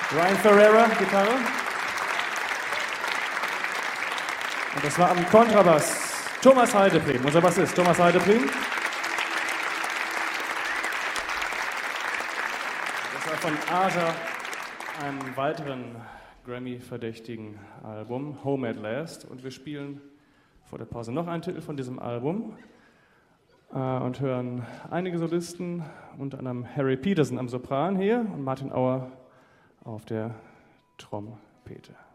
Ryan Ferreira, Gitarre. Und das war am Kontrabass Thomas Heideplem, unser Bassist Thomas Heideplem. Das war von Aja, einem weiteren Grammy-verdächtigen Album, Home at Last. Und wir spielen vor der Pause noch einen Titel von diesem Album und hören einige Solisten, unter anderem Harry Peterson am Sopran hier und Martin Auer auf der Trompete.